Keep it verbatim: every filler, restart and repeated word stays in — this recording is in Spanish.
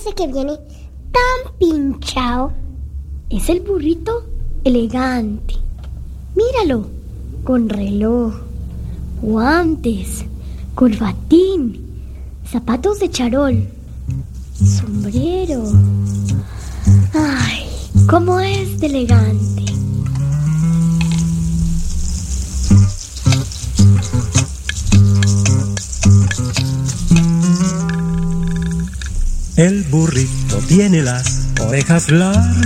ese que viene tan pinchado? Es el burrito elegante. Míralo, con reloj, guantes, corbatín, zapatos de charol, sombrero. Ay, cómo es de elegante. El burrito tiene las orejas largas